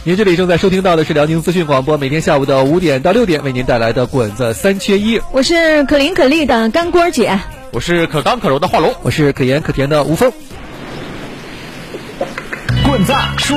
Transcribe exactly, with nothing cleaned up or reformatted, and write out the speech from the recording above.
您这里正在收听到的是辽宁资讯广播，每天下午的五点到六点为您带来的滚子三缺一。 我是可伶可俐的干锅姐， 我是可刚可柔的华龙， 我是可盐可甜的吴峰。 滚子